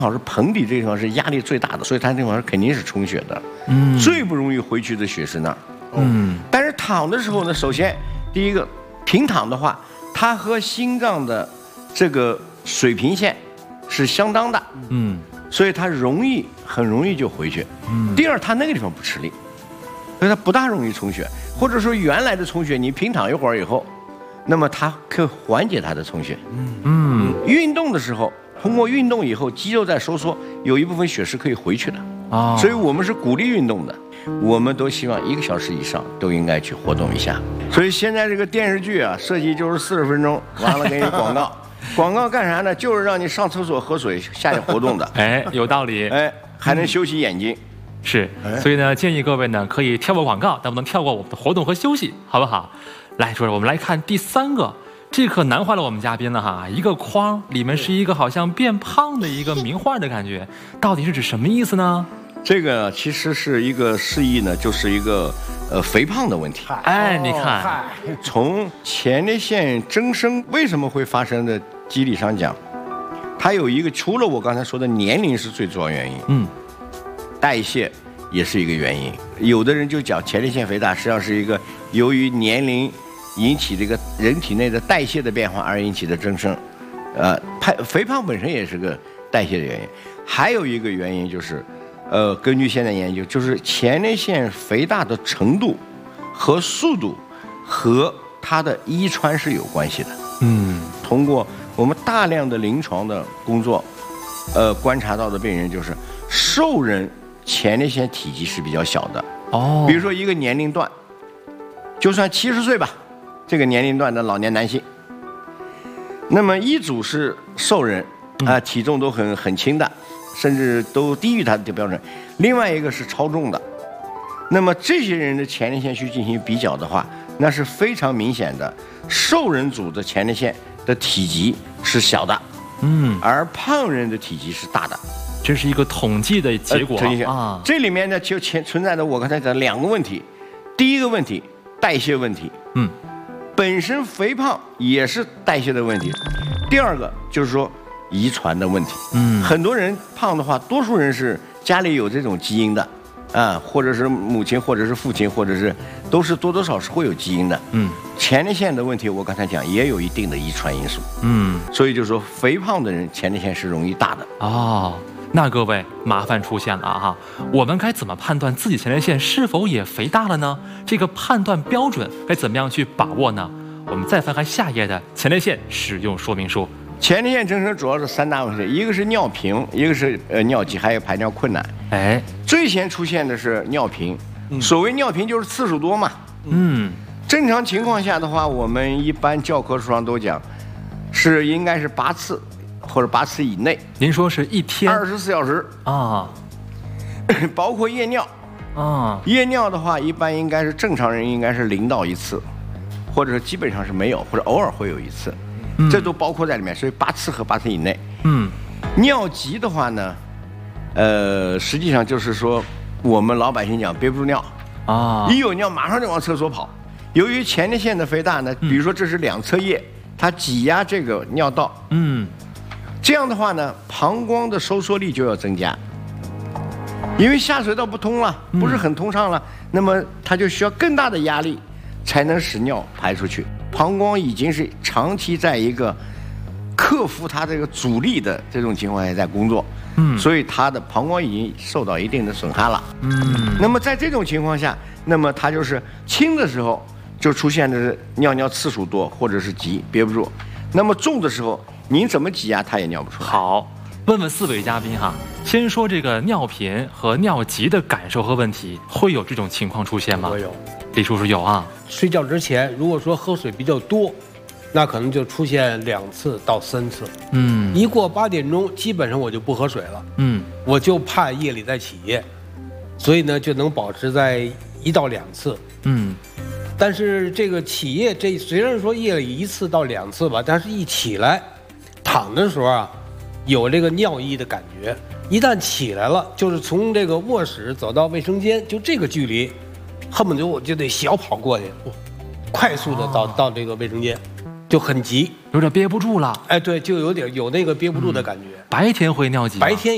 好是盆底这个地方是压力最大的，所以它这地方肯定是充血的。最不容易回去的血是那儿。但是躺的时候呢，首先第一个平躺的话，它和心脏的这个水平线是相当的。所以它很容易就回去。第二，它那个地方不吃力，所以它不大容易充血，或者说原来的充血，你平躺一会儿以后，那么它可以缓解它的充血。运动的时候，通过运动以后，肌肉在收缩，有一部分血是可以回去的。所以我们是鼓励运动的，我们都希望1个小时以上都应该去活动一下。所以现在这个电视剧啊，设计就是40分钟，完了给你广告。广告干啥呢？就是让你上厕所喝水，下去活动的。 哎，有道理。 哎，还能休息眼睛。 是，所以呢，建议各位呢可以跳过广告，但不能跳过我们的活动和休息，好不好？来，主任，我们来看第3个，这可难坏了我们嘉宾了哈。一个框里面是一个好像变胖的一个名画的感觉，到底是指什么意思呢？ 这个其实是一个示意呢，就是一个肥胖的问题。 哎，你看， 从前列腺增生为什么会发生的机理上讲，它有一个除了我刚才说的年龄是最主要原因，代谢也是一个原因。有的人就讲前列腺肥大实际上是一个由于年龄引起这个人体内的代谢的变化而引起的增生，肥胖本身也是个代谢的原因。还有一个原因就是。根据现在研究，就是前列腺肥大的程度和速度和它的遗传是有关系的。通过我们大量的临床的工作，观察到的病人就是瘦人前列腺体积是比较小的。比如说一个年龄段，就算70岁吧，这个年龄段的老年男性，那么一组是瘦人体重都很轻的。甚至都低于它的标准，另外一个是超重的，那么这些人的前列腺去进行比较的话，那是非常明显的，瘦人组的前列腺的体积是小的，而胖人的体积是大的， 这是一个统计的结果啊。 这里面呢就存在着我刚才讲2个问题，第一个问题代谢问题，本身肥胖也是代谢的问题，第二个就是说。遗传的问题，很多人胖的话，多数人是家里有这种基因的，或者是母亲，或者是父亲，或者是都是多多少少会有基因的，前列腺的问题，我刚才讲也有一定的遗传因素，所以就说肥胖的人前列腺是容易大的。 那各位麻烦出现了哈，我们该怎么判断自己前列腺是否也肥大了呢？这个判断标准该怎么样去把握呢？我们再翻看下页的前列腺使用说明书。 前列腺增生主要是3大问题，一个是尿频，一个是尿急，还有排尿困难。最先出现的是尿频，所谓尿频就是次数多嘛。正常情况下的话，我们一般教科书上都讲，是应该是8次或者8次以内。 您说是一天 24小时啊？包括夜尿啊，夜尿的话，一般应该是正常人应该是0到1次，或者是基本上是没有，或者偶尔会有1次。这都包括在里面，所以8次和8次以内。尿急的话呢，实际上就是说我们老百姓讲憋不住尿一有尿马上就往厕所跑。由于前列腺的肥大呢，比如说这是2侧叶，它挤压这个尿道，这样的话呢，膀胱的收缩力就要增加，因为下水道不通了，不是很通畅了，那么它就需要更大的压力才能使尿排出去。膀胱已经是长期在一个克服它这个阻力的这种情况下在工作，所以它的膀胱已经受到一定的损害了。那么在这种情况下，那么它就是轻的时候就出现的是尿次数多，或者是急憋不住；那么重的时候，您怎么挤压它也尿不出来。 好，问问4位嘉宾哈，先说这个尿频和尿急的感受和问题，会有这种情况出现吗？ 我有， 李叔叔有啊。 睡觉之前，如果说喝水比较多，那可能就出现2次到3次。一过8点钟，基本上我就不喝水了。我就怕夜里再起夜，所以呢就能保持在1到2次。但是这个起夜，这虽然说夜里1次到2次吧，但是一起来躺的时候啊，有这个尿意的感觉。一旦起来了，就是从这个卧室走到卫生间，就这个距离。恨不得我就得小跑过去，快速的到这个卫生间，就很急， 有点憋不住了。 哎，对，就有那个憋不住的感觉。 白天会尿急， 白天。